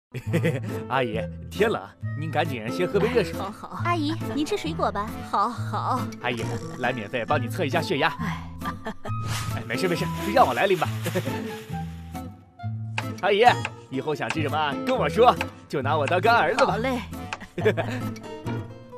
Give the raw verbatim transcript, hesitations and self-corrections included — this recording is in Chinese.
阿姨，天冷，您赶紧先喝杯热水。 好好， 阿姨，您吃水果吧。 好好。 阿姨，来免费帮你测一下血压。 哎， 哎，没事没事，让我来拎吧。阿姨，以后想吃什么跟我说，就拿我当干儿子吧。 好嘞。